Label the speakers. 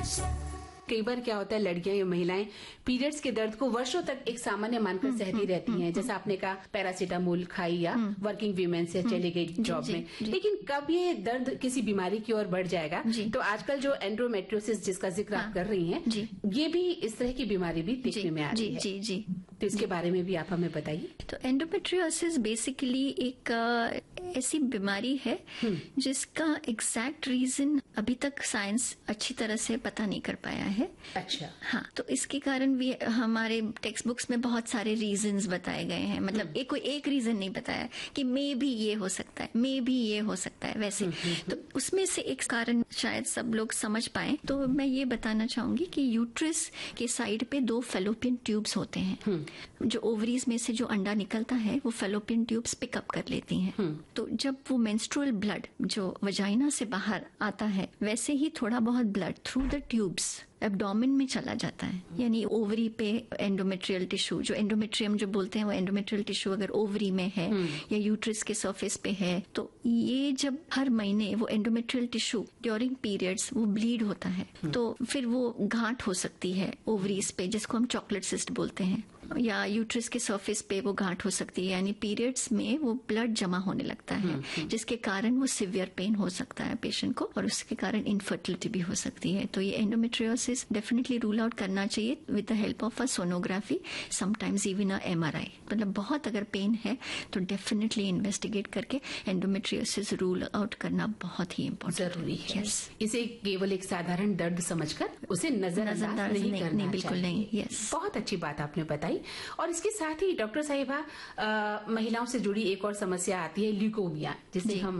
Speaker 1: कई बार क्या होता है, लड़कियां या महिलाएं पीरियड्स के दर्द को वर्षों तक एक सामान्य मानकर सहती रहती हैं, जैसा आपने कहा पैरासीटामोल खाई या वर्किंग वीमेन से चली गई जॉब में। लेकिन कब ये दर्द किसी बीमारी की ओर बढ़ जाएगा? तो आजकल जो एंड्रोमेट्रियोसिस जिसका जिक्र आप कर रही हैं, ये भी इस तरह की बीमारी भी देखने में आ रही है।
Speaker 2: जी।
Speaker 1: तो इसके बारे में भी आप हमें बताइए।
Speaker 2: तो एंडोमेट्रियोसिस बेसिकली एक ऐसी बीमारी है जिसका एग्जैक्ट रीजन अभी तक साइंस अच्छी तरह से पता नहीं कर पाया है।
Speaker 1: अच्छा।
Speaker 2: हाँ, तो इसके कारण भी हमारे टेक्स्ट बुक्स में बहुत सारे रीजंस बताए गए हैं। मतलब कोई एक रीजन नहीं बताया कि मे भी ये हो सकता है, मे भी ये हो सकता है, वैसे। तो उसमें से एक कारण शायद सब लोग समझ पाए, तो मैं ये बताना चाहूंगी कि यूट्रस के साइड पे 2 फैलोपियन ट्यूब्स होते हैं। जो ओवरीज में से जो अंडा निकलता है वो फैलोपियन ट्यूब्स पिकअप कर लेती हैं। तो जब वो मेंस्ट्रुअल ब्लड जो वजाइना से बाहर आता है, वैसे ही थोड़ा बहुत blood through the tubes abdomen में चला जाता है। यानी ओवरी पे एंडोमेट्रियल टिश्यू, जो एंडोमेट्रियम जो बोलते हैं, वो एंडोमेट्रियल टिश्यू अगर ओवरी में है या यूट्रस के सरफेस पे है, तो ये जब हर महीने वो एंडोमेट्रियल टिश्यू ड्यूरिंग पीरियड्स वो ब्लीड होता है, तो फिर वो गांठ हो सकती है ओवरीज पे, जिसको हम चॉकलेट सिस्ट बोलते हैं, या यूट्रस के सरफेस पे वो गांठ हो सकती है। यानी पीरियड्स में वो ब्लड जमा होने लगता है, जिसके कारण वो सिवियर पेन हो सकता है पेशेंट को, और उसके कारण इनफर्टिलिटी भी हो सकती है। तो ये एंडोमेट्रियोसिस डेफिनेटली रूल आउट करना चाहिए with the help of a sonography, sometimes even a MRI। मतलब बहुत अगर पेन है तो डेफिनेटली इन्वेस्टिगेट करके एंडोमेट्रियोसिस रूल आउट करना बहुत ही इम्पोर्टेंट
Speaker 1: जरूरी है।
Speaker 2: Yes.
Speaker 1: इसे केवल एक साधारण दर्द समझकर उसे नजरअंदाज नहीं करना चाहिए।
Speaker 2: बिल्कुल नहीं। यस,
Speaker 1: बहुत अच्छी बात आपने बताई। और इसके साथ ही डॉक्टर साहिबा, महिलाओं से जुड़ी एक और समस्या आती है ल्यूकोमिया, जिसे हम